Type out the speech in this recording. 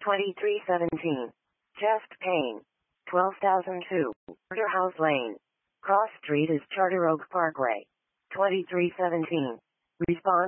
2317. Chest pain. 12,002. House Lane. Cross Street is Charter Oak Parkway. 2317. Response.